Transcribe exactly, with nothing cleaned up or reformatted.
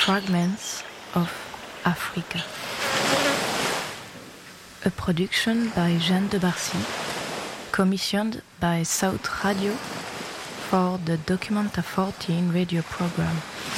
Fragments of Africa. A production by Jeanne de Barcy, commissioned by South Radio for the Documenta fourteen radio program.